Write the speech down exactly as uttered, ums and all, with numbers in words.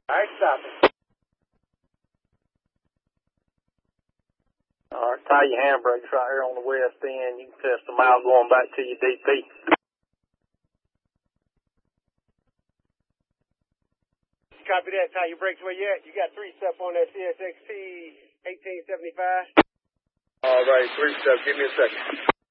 All right, stop it. All right, tie your handbrakes right here on the west end. You can test them out going back to your D P. Copy that. Tie your brakes where you at. You got three step on that C S X T eighteen seventy-five. All right, three step. Give me a second.